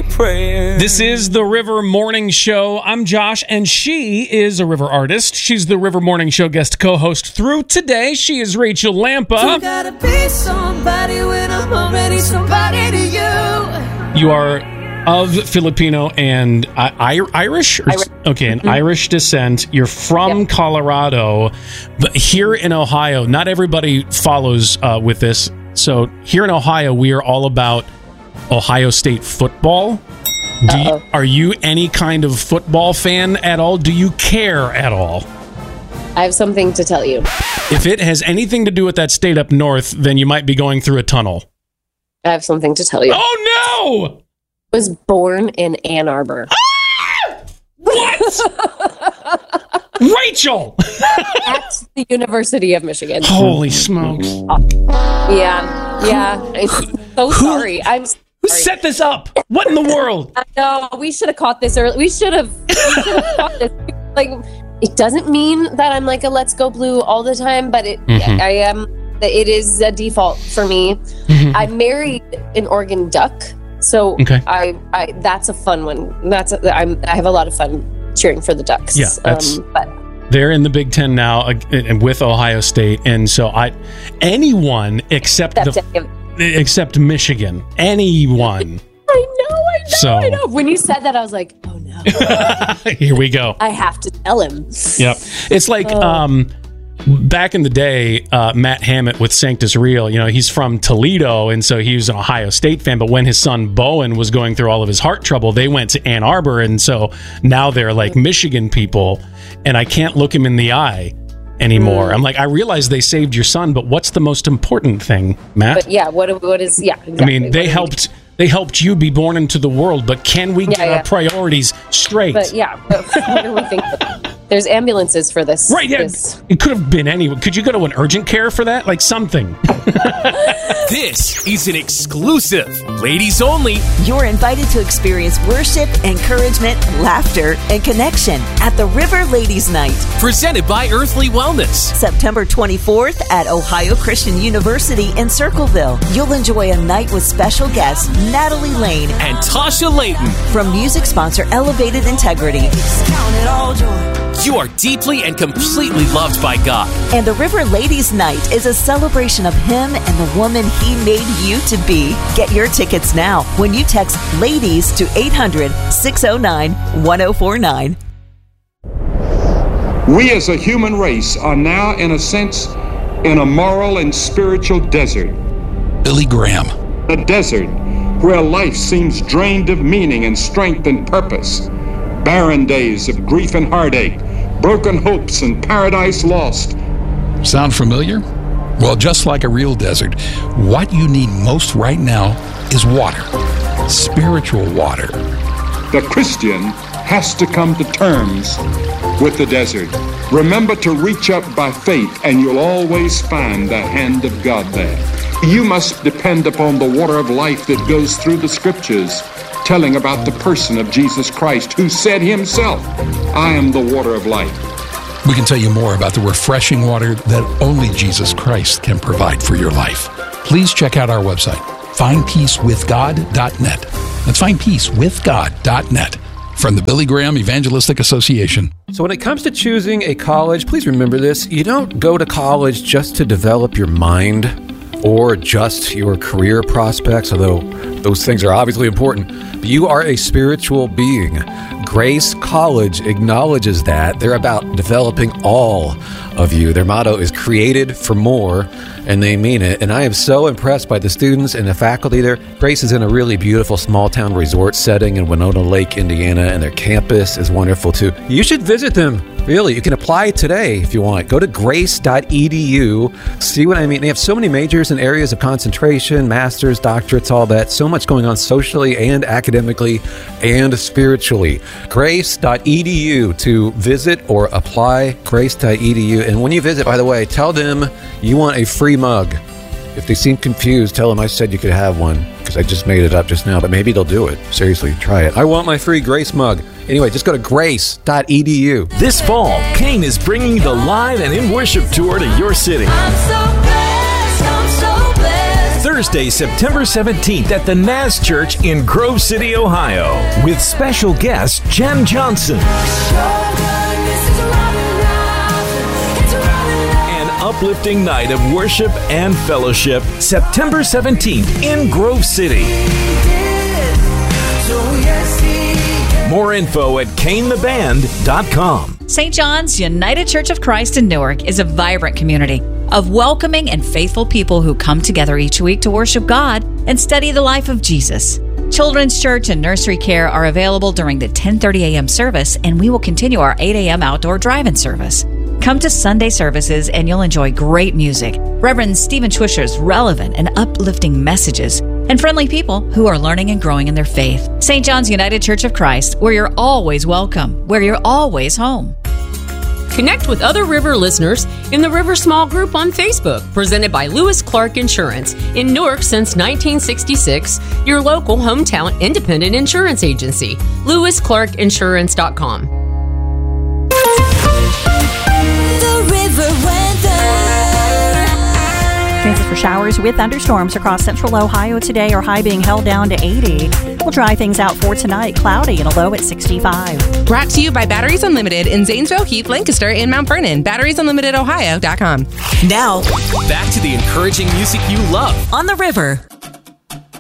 praying. This is the River Morning Show. I'm Josh, and she is a River artist. She's the River Morning Show guest co-host through today. She is Rachel Lampa. You gotta be somebody when I'm already somebody to you. You are of Filipino and Irish? Okay, an Irish descent. You're from Colorado, but here in Ohio, not everybody follows with this. So here in Ohio, we are all about Ohio State football. Are you any kind of football fan at all? Do you care at all? I have something to tell you. If it has anything to do with that state up north, then you might be going through a tunnel. I have something to tell you. Oh, no! I was born in Ann Arbor. What? Rachel! At the University of Michigan. Holy smokes. Yeah. I'm so sorry. Who set this up? What in the world? I know. We should have caught this early. We should have caught this. Like, it doesn't mean that I'm like a Let's Go Blue all the time, but I am. It is a default for me. I married an Oregon Duck, so I that's a fun one. I have a lot of fun cheering for the Ducks. Yeah, but they're in the Big Ten now with Ohio State, and so anyone except Michigan, anyone. I know. When you said that, I was like, oh no. Here we go. I have to tell him. Yep. It's like back in the day, Matt Hammett with Sanctus Real, he's from Toledo, and so he was an Ohio State fan, but when his son Bowen was going through all of his heart trouble, they went to Ann Arbor, and so now they're like Michigan people, and I can't look him in the eye anymore. I'm like, I realize they saved your son, but what's the most important thing, Matt? But yeah, what is, exactly. I mean, they helped you be born into the world, but can we get our priorities straight? But what do we think? There's ambulances for this. Right, yeah. It could have been anyone. Could you go to an urgent care for that? Like something. This is an exclusive. Ladies only. You're invited to experience worship, encouragement, laughter, and connection at the River Ladies Night. Presented by Earthly Wellness. September 24th at Ohio Christian University in Circleville. You'll enjoy a night with special guests Natalie Lane and Tasha Layton. From music sponsor Elevated Integrity. Count it all joy. You are deeply and completely loved by God. And the River Ladies Night is a celebration of Him and the woman He made you to be. Get your tickets now when you text LADIES to 800-609-1049. We as a human race are now, in a sense, in a moral and spiritual desert. Billy Graham. A desert where life seems drained of meaning and strength and purpose. Barren days of grief and heartache, broken hopes and paradise lost. Sound familiar? Well, just like a real desert, what you need most right now is water. Spiritual water. The Christian has to come to terms with the desert. Remember to reach up by faith, and you'll always find the hand of God there. You must depend upon the water of life that goes through the scriptures, telling about the person of Jesus Christ, who said himself, I am the water of life. We can tell you more about the refreshing water that only Jesus Christ can provide for your life. Please check out our website, findpeacewithgod.net. That's findpeacewithgod.net. From the Billy Graham Evangelistic Association. So when it comes to choosing a college, please remember this. You don't go to college just to develop your mind or just your career prospects, although those things are obviously important. But you are a spiritual being. Grace College acknowledges that. They're about developing all of you. Their motto is created for more, and they mean it. And I am so impressed by the students and the faculty there. Grace is in a really beautiful small-town resort setting in Winona Lake, Indiana, and their campus is wonderful, too. You should visit them. Really, you can apply today if you want. Go to grace.edu. See what I mean? They have so many majors and areas of concentration, masters, doctorates, all that. So much going on socially and academically and spiritually. Grace.edu to visit or apply. Grace.edu. And when you visit, by the way, tell them you want a free mug. If they seem confused, tell them I said you could have one, because I just made it up just now, but maybe they'll do it. Seriously, try it. I want my free Grace mug. Anyway, just go to grace.edu. This fall, Kane is bringing the Live and In Worship Tour to your city. I'm so blessed, I'm so blessed. Thursday, September 17th at the Naz Church in Grove City, Ohio, with special guest Jen Johnson. An uplifting night of worship and fellowship, September 17th in Grove City. More info at canetheband.com. St. John's United Church of Christ in Newark is a vibrant community of welcoming and faithful people who come together each week to worship God and study the life of Jesus. Children's church and nursery care are available during the 10:30 a.m. service, and we will continue our 8 a.m. outdoor drive-in service. Come to Sunday services and you'll enjoy great music, Reverend Stephen Schwischer's relevant and uplifting messages, and friendly people who are learning and growing in their faith. St. John's United Church of Christ, where you're always welcome, where you're always home. Connect with other River listeners in the River Small Group on Facebook, presented by Lewis Clark Insurance. In Newark since 1966, your local hometown independent insurance agency. LewisClarkInsurance.com. The River weather. Chances for showers with thunderstorms across central Ohio today, our high being held down to 80. We'll dry things out for tonight, cloudy and a low at 65. Brought to you by Batteries Unlimited in Zanesville, Heath, Lancaster, and Mount Vernon. BatteriesUnlimitedohio.com. Now, Back to the encouraging music you love. on the river.